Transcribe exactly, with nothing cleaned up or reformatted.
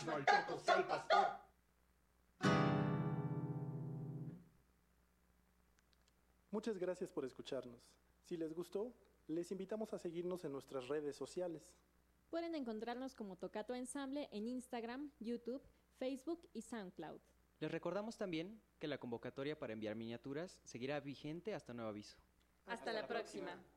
No hay tocos al pastor. Muchas gracias por escucharnos. Si les gustó, les invitamos a seguirnos en nuestras redes sociales. Pueden encontrarnos como Tocato Ensamble en Instagram, YouTube, Facebook y SoundCloud. Les recordamos también que la convocatoria para enviar miniaturas seguirá vigente hasta nuevo aviso. Hasta, Hasta la próxima. próxima.